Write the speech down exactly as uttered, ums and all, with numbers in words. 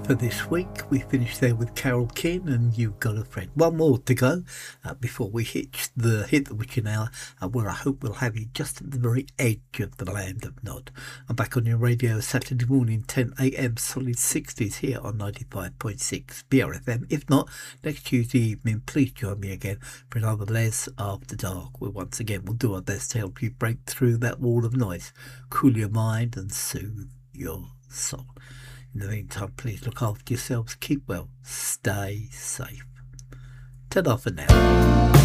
for this week. We finished there with Carol King and You've Got a Friend. One more to go uh, before we hit the hit the witching hour, uh, where I hope we'll have you just at the very edge of the land of Nod. I'm back on your radio Saturday morning, ten a.m. solid sixties here on ninety-five point six B R F M. If not, next Tuesday evening, please join me again for another Les After Dark, where once again we'll do our best to help you break through that wall of noise, cool your mind and soothe your soul. In the meantime, please look after yourselves, keep well, stay safe. Ta-da for now.